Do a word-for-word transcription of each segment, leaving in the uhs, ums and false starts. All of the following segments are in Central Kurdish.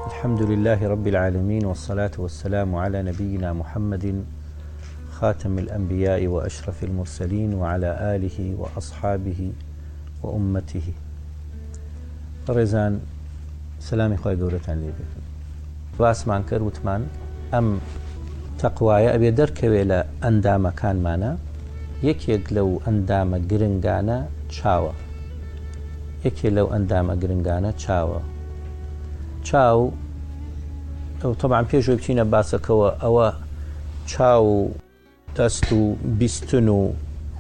الحمد لله رب العالمين والصلاة والسلام على نبينا محمد خاتم الأنبياء وأشرف المرسلين وعلى آله وأصحابه وأمته. رزان سلامي خوي قورتان لي بكن واسمان كر وتمان أم تقوايا أبي دركوي لا أندام كان معنا يك لو أندام جرنجانا تشاوا يك لو أندام جرنجانا تشاوا چاو او طبعا پێشوە بچینە باسەکەوە ئەوە چاو دەست و بیستن و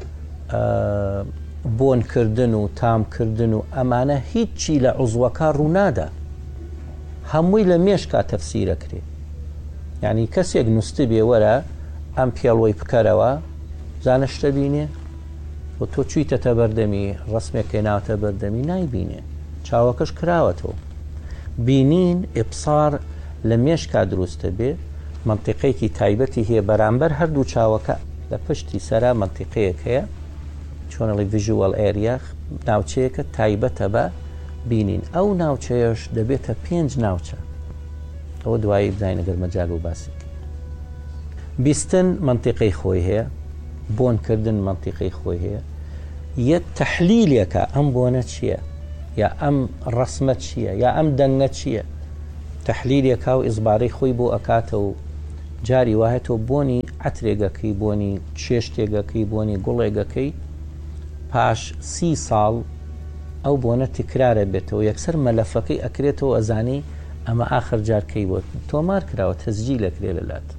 بۆنکردن و تامکردن و ئەمانە هیچی لە عوزوەکە ڕوونادا، هەمووی لە مێشکا تەفسیرەکرێ. یعنی کەسێک نووستی بێ وەرە ئەم پێڵۆی بکەرەوە زانشتە بینێ و تۆ چوویتەتە بەردەمی ڕسمێک هێناوتە بەردەمی نایبینێ، چاوەکەش کراوەتەوە. بینین ئبصار لە مێشکا دروستە بێ، منتیقەیەکی تایبەتی هەیە بەرامبەر هەردوو چاوەکە لە پشتی سەرا منتیقەیەک هەیە چۆنەڵی ڤیژوەڵ ئێریا، ناوچەیەکە تایبەتە بە بینین. ئەو ناوچەیەش دەبێتە پێنج ناوچە، ئەوە دوایی بزانین ئەگەر مەجال و باسی. بیستن منتیقەی خۆی هەیە، بۆنکردن منتیقەی خۆی هەیە، یەک تەحلیلێکە ئەم بۆنە چییە، یا ئەم ڕسمە چییە، یا ئەم دەنگە چییە. تەحلیلێکا و ئیزبارەی خۆی بۆ ئەکاتە و جاری وایەتەوە بۆنی عەترێگەکەی، بۆنی چێشتێگەکەی، بۆنی گوڵێگەکەی پاش سی ساڵ ئەو بۆنە تکرارە بێتەوە، یەکسەر مەلەفەکەی ئەکرێتەوە ئەزانی ئەمە ئاخر جارکەی بۆ تۆمار کراوە، تەسجیلەکرێ لەلات.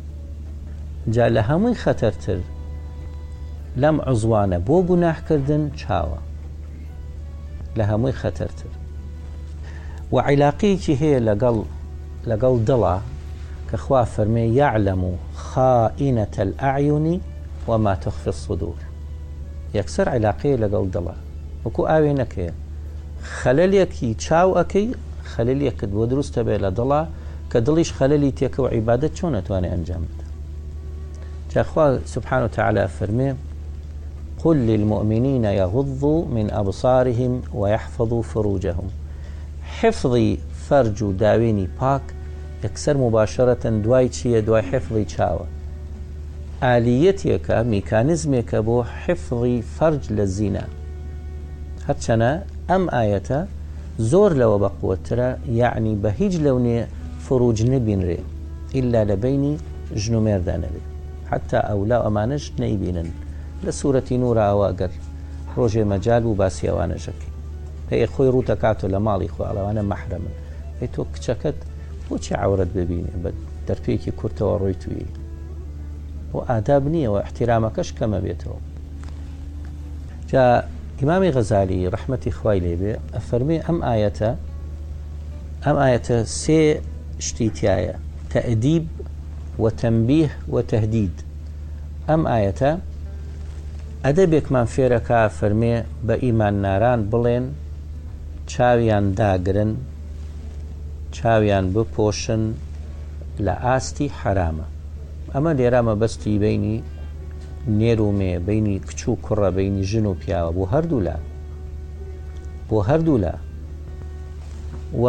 جا لە هەمووی خەتەرتر لەم عوزوانە بۆ گوناحکردن چاوە، لە هەمووی خەتەرتر. و عیلاقەیەکی هەیە لەگەڵ لەگەڵ دڵە کە خوا فەرمێ یعلم خائینەة الأعیون وما تخفی الصدور. یەکسەر عیلاقەیە لەگەڵ دڵە، وەکو ئاوێنەکەیە خەلەلێکی چاو ئەکەی، خەلەلێکت بۆ دروستە بێ لە دڵە کە دڵیش خەلەلی تێکەوە عیبادەت چۆن نەتوانێ ئەنجام بدە. جا خوا سبحانه وتعالى فەرمێ قل للمؤمنين يغضوا من أبصارهم ويحفظوا فروجهم. حفظي فرج و داويني باك يكسر مباشرة دواي چية دواي حفظي چاوة. آليتيك ميكانيزميك بو حفظي فرج للزنا. هرچنا أم آية زور لو بقوترا، يعني بهيج لوني فروج نبين ري إلا لبيني جنومير دانبي، حتى أولا أمانش نيبينن. لسورة نور أواقر روجي مجال و باسی ئەوانە ژەکەی پێی خۆی ڕوودەکاتۆ لە ماڵی خۆ ئەڵەوانە مەحرەمن، پێی تۆ کچەکەت بۆچی عەورەت ببینێ بە دەرپێکی کورتەوە ڕۆی توی، بۆ ئاداب نییە و احتیرامەکەش کەمە بێتەوە. جا ئیمامی غەزالی ڕەحمەتی خوای لێبێ ئەفەرمێ ئەم ئایەتە ئەم ئایەتە سێ شتی تایە: تەئدیب و تەنبیه و تەهدید. ئەم ئایەتە ئەدەبێکمان فێرەکە فەرمێ بە ئیمانداران بڵێن چاویان داگرن، چاویان بپۆشن لە ئاستی حرامە. ئەمە لێرە مەبەستی بینی نێر و مێ، بینی کچ و کوڕە، بینی ژن و پیاوە، بۆ هەردوو لا بۆ هەردوو لا. و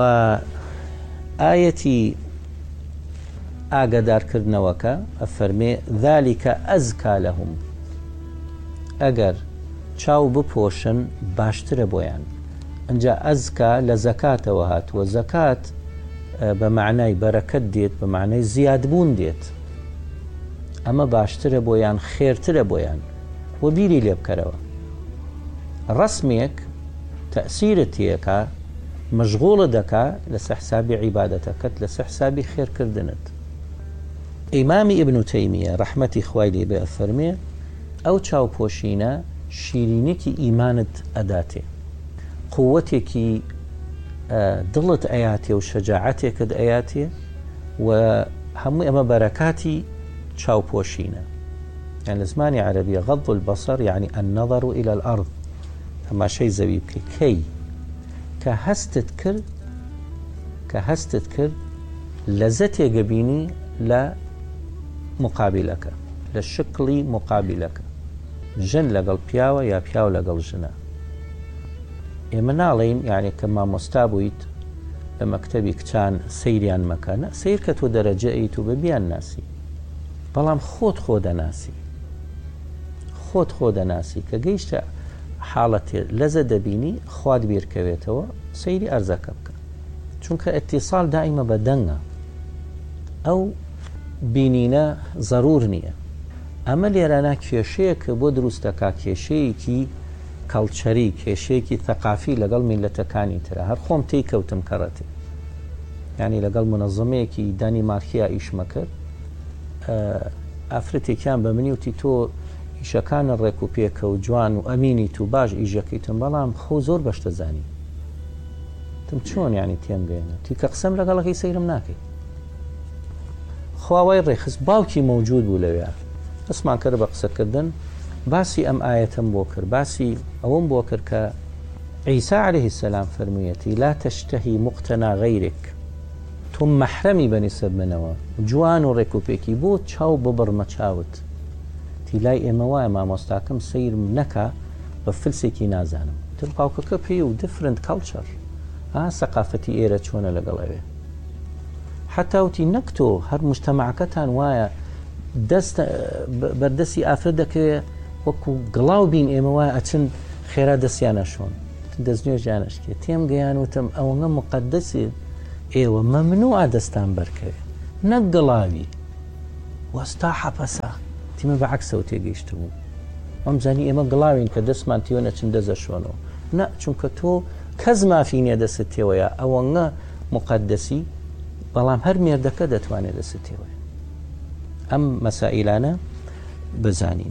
ئایەتی ئاگادارکردنەوەکە ئەفەرمێ ذالکە ئەزکا لەهم، ئەگەر چاو بپۆشن باشترە بۆیان. ئەنجا ئەزکا لە زەکاتەوە هاتووە، زەکات بە معنای بەرەکەت دێت، بە معنای زیادبوون دێت. ئەمە باشترە بۆیان، خێرترە بۆیان، وە بیری لێ بکەرەوە. ڕسمێک تەئسیرت تێکا، مەشغوڵە دەکا لەسەر حسابی عیبادەتەکەت، لەسەر حسابی خێرکردنت. ئیمامی ئیبن تەیمیە ڕەحمەتی خوای لێبێ ئەفەرمێ ئەو چاوپۆشینە شیرینێکی ئیمانت ئەداتێ، قووەتێکی دڵت ئەیاتێ و شەجاعەتێکت ئەیاتێ، و هەمووی ئەمە بەرەکاتی چاوپۆشینە. یان لە زمانی عەرەبیە غەض البەسەر یعنی النەظەر إلى الأرض، تەماشای زەوی بکەی. کەی کە هەستت کرد کە هەستت کرد لەزەتێگە بینی لە مقابلەکە، لە شکلی مقابلەکە، ژن لەگەڵ پیاوە یا پیاو لەگەڵ ژنە. ئێمە ناڵێین یعنی کە مامۆستا بوویت لە مەکتەبی کچان سەیریان مەکەنە سیر کە تۆ دەرەجە ئەیت و بەبیان ناسی بەڵام خۆت خۆ دەناسی خۆت خۆ دەناسی کە گەیشتە حاڵەتێ لەزە دەبینی خوات بیرکەوێتەوە سەیری ئەرزەکە بکە چونکە ئەتیساڵ دائیمە بە دەنگە ئەو بینینە ضرور نییە ئەمە لێرانە کێشەیە کە بۆ دروستەکە کێشەیەکی کەڵچەری کێشەیەکی تەقافی لەگەڵ میلەتەکانی ترە هەر خۆم تێی کەوتم کەڕەتی ینی لەگەڵ منەظەمەیەکی دانیمارکیا ئیشمە کرد ئافرەتێکیان بە منی وتی تۆ ئیشەکانە ڕێک و پێکە و جوان و ئەمینی تو باش ئیژەکەیتم بەڵام خۆ زۆر بەشتەزانی تم چۆن ینی تێم گەێنە تی کە قسەم لەگەڵەکەی سەیرم ناکەیت خواوای ڕێخست باوکی مەوجود بوو لەوێ دەستمان کرد بە قسەکردن باسی ئەم ئاەتم بۆ کرد باسی ئەوەم بۆ کرد کە عیسا عەلەیهی السەلام فەرموویەتی لا تەشتەهی مقتەنا غەیرک تۆ مەحرەمی بەنیسبەت منەوە جوان و ڕێکوپێکی بۆ چاو ببڕمە چاوت تی لای ئێمە وایە مامۆستاکەم سەیرم نەکا بە فلسێکی نازانم تر باوکەکە پێی و different culture ئا سەقافەتی ئێرە چۆنە لەگەڵەوێ حتا وتی نەک تۆ هەر مجتەماعەکەتان وایە دەست بەردەستی ئافرەت دەکەوێت وەکو گڵاو بین ئێمە وایە ئەچن خێرا دەستیانە شۆن دەستنوێژیانەشکێ تێم گەیانوتم ئەوەنگە مقەدەسی ئێوە مەمنوعە دەستان بەرکەوێ نەک گڵاوی وەستا حەپەسە تیمە بەعەکسەوە تێگەیشت بوو ئەم زانی ئێمە گڵاوین کە دەستمان تیوە نەچن دەزە شۆنەوە نە چونکە تۆ کەس مافی نییە دەست تێوەیە ئەوەنگە مقەدەسی بەڵام هەر مێردەکە دەتوانێت دەست تێوەیە ئەم مەسائلانە بزانین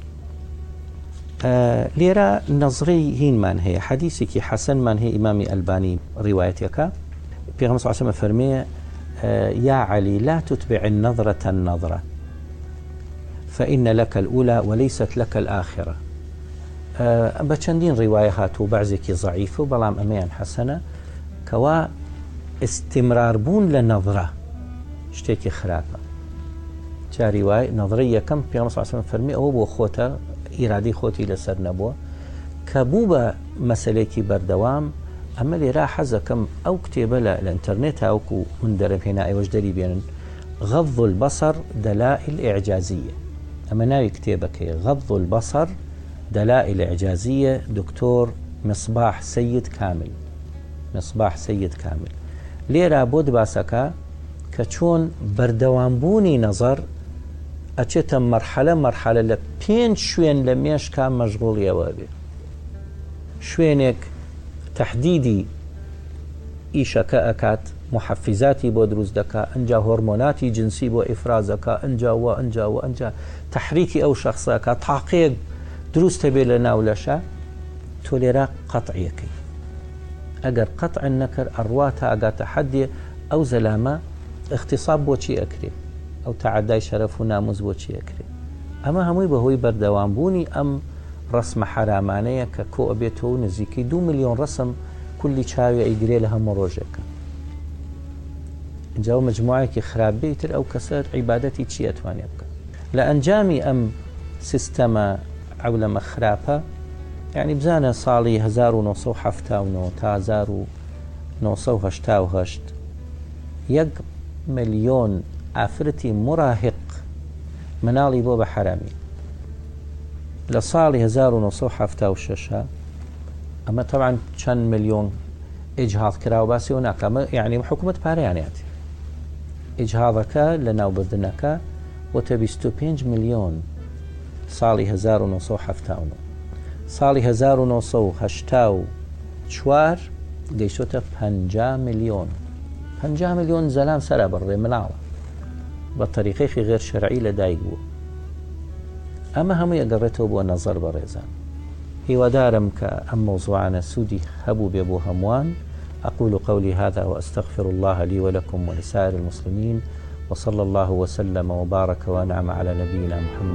لێرە نەزڕەی هینمان هەیە حەدیثێکی حەسەنمان هەیە ئیمامی ئەلبانی ڕیوایەتەکە پێغەمبەر صلی الله علیه و سلم فەرمێ یا علی لا تتبع النظرة النظرة فإن لك الأولى وليست لك الآخرة بە چەندین ڕیوایە هاتوو بەعزێکی ضعیف و بەڵام ئەمەیان حەسەنە کەوا استمراربوون لە نەظرە شتێکی خراپە جاری وای نەظرەی یەکەم پێغەمبەر صلی الله علیه و سلم فەرمی ئەوە بۆ خۆتە ئیرادەی خۆتی لەسەر نەبووە کە بوو بە مەسەلێکی بەردەوام ئەمە لێرا حەزەکەم ئەو کتێبە لە ئینتەرنێت هاوکو من دەرەهێنا ئێوەش دەری بێنن غەض البەصر دەلائل ئیعجازیە ئەمە ناوی کتێبەکەیە غەض البەصر دەلائل ئیعجازیە دکتۆر مصباح سەید کامل مصباح سەید کامل لێرا بۆ دباسەکە کە چۆن بەردەوامبوونی نەزەر ئەچێتە مەرحەلە مەرحەلە لە پێنج شوێن لە مێشکا مەشغوڵیەوە بێ شوێنێک تەحدیدی ئیشەکە ئەکات محەفیزاتی بۆ دروست دەکا ئەنجا هۆرمۆناتی جنسی بۆ ئیفرازەکە ئەنجاوە ئەنجاوە ئەنجا تەحریکی ئەو شەخصەکە تاقەیەک دروستە بێ لە ناو لەشە تۆ لێرە قەتعیەکەی ئەگەر قەتع نەکرد ئەڕوا تا ئەگاتە حەدێ ئەو زەلامە اختصاب بۆچی ئەکرێ ئەو تەعەدای شەرەف و ناموز بۆچی ئەکرێ ئەمە هەمووی بەهۆی بەردەوامبوونی ئەم ڕسمە حرامانەیە کە کۆ ئەبێتەوە نزیکەی دو ملیۆن ڕسم کولی چاوی ئەیگرێ لە هەموو ڕۆژێکە اینجا مجموعەیەکی خراپبێ تر ئەو کەسە عیبادەتی چی ئەتوانێ بکە لە ئەنجامی ئەم سیستەمە عەولەمە خراپە یعنی بزانە ساڵی هەزار و نۆ سەد و حەفتا و نۆ تا هەزار و نۆ سەد و هەشتا و هەشت یەک ملیۆن ئافرەتی مراهق مناڵی بۆ بە حەرامی لە ساڵی هەزار و نۆ سەد و حەفتا و شەشە ئەمە تەبعاً چەند ملیۆن ئیجهاڵ کراوە باسی و ناکەمە یعنی حکوومەت پارەیانێتی ئیجهاڵەکە لە ناوبردنەکە وەتە بیست و پێنج ملیۆن ساڵی هەزار و نۆ سەد و حەفتا و نۆ ساڵی هەزار و نۆ سەد و هەشتا و چوار گەیشتۆتە پەنجا ملیۆن پەنجا ملیۆن زەلام سەرە بڕێ مناڵە بە طریقێکی غێر شەرعی لەدایک بووە ئەمە هەمووی ئەگەڕێتەوە بۆ نەزەر بەڕێزان هیوادارم کە ئەم مەوزوعانە سوودی هەبوو بێ بۆ هەمووان أقول قولي هذا وأستغفر الله لي ولكم ولسائر المسلمين وصلى الله وسلم وبارك وأنعم على نبينا محمد